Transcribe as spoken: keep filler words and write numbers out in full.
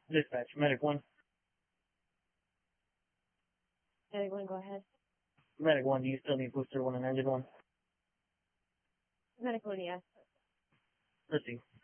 Dispatch, Medic one. Medic one, go ahead. Medic one, do you still need booster one and engine one? Medic one, yes. Proceed.